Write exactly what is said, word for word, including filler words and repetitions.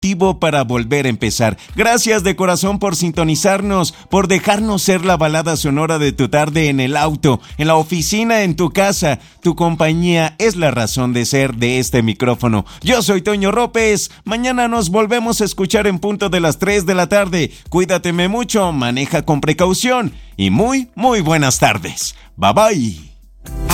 motivo para volver a empezar. Gracias de corazón por sintonizarnos, por dejarnos ser la balada sonora de tu tarde en el auto, en la oficina, en tu casa. Tu compañía es la razón de ser de este micrófono. Yo soy Toño López. Mañana nos volvemos a escuchar en punto de las tres de la tarde. Cuídateme mucho, maneja con precaución y muy, muy buenas tardes. Bye bye.